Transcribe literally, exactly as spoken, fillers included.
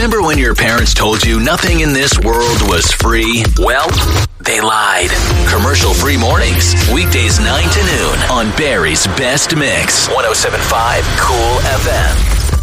Remember when your parents told you nothing in this world was free? Well, they lied. Commercial-free mornings, weekdays nine to noon on Barry's Best Mix, one oh seven point five Cool F M.